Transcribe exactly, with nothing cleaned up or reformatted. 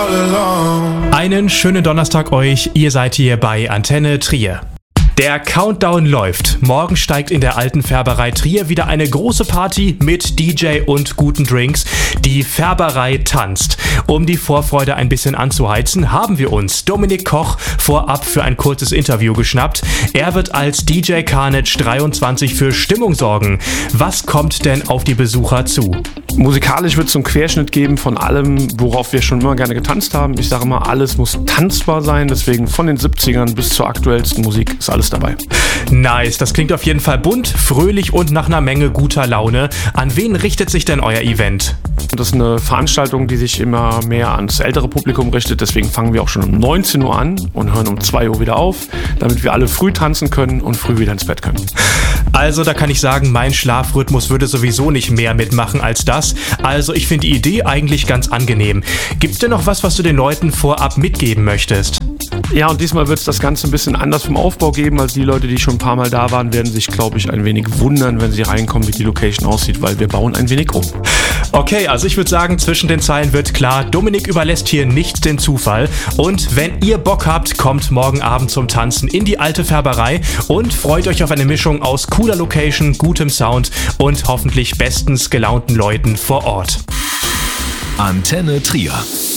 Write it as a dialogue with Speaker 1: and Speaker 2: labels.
Speaker 1: Einen schönen Donnerstag euch, ihr seid hier bei Antenne Trier. Der Countdown läuft. Morgen steigt in der alten Färberei Trier wieder eine große Party mit D J und guten Drinks. Die Färberei tanzt. Um die Vorfreude ein bisschen anzuheizen, haben wir uns Dominik Koch vorab für ein kurzes Interview geschnappt. Er wird als D J Carnage dreiundzwanzig für Stimmung sorgen. Was kommt denn auf die Besucher zu?
Speaker 2: Musikalisch wird es einen Querschnitt geben von allem, worauf wir schon immer gerne getanzt haben. Ich sage immer, alles muss tanzbar sein, deswegen von den siebzigern bis zur aktuellsten Musik ist alles dabei.
Speaker 1: Nice, das klingt auf jeden Fall bunt, fröhlich und nach einer Menge guter Laune. An wen richtet sich denn euer Event?
Speaker 2: Das ist eine Veranstaltung, die sich immer mehr ans ältere Publikum richtet, deswegen fangen wir auch schon um neunzehn Uhr an und hören um zwei Uhr wieder auf, damit wir alle früh tanzen können und früh wieder ins Bett können.
Speaker 1: Also da kann ich sagen, mein Schlafrhythmus würde sowieso nicht mehr mitmachen als das. Also ich finde die Idee eigentlich ganz angenehm. Gibt's denn noch was, was du den Leuten vorab mitgeben möchtest?
Speaker 2: Ja, und diesmal wird es das Ganze ein bisschen anders vom Aufbau geben. Also die Leute, die schon ein paar Mal da waren, werden sich, glaube ich, ein wenig wundern, wenn sie reinkommen, wie die Location aussieht, weil wir bauen ein wenig um.
Speaker 1: Okay, also ich würde sagen, zwischen den Zeilen wird klar, Dominik überlässt hier nichts den Zufall. Und wenn ihr Bock habt, kommt morgen Abend zum Tanzen in die alte Färberei und freut euch auf eine Mischung aus cooler Location, gutem Sound und hoffentlich bestens gelaunten Leuten vor Ort.
Speaker 3: Antenne Trier.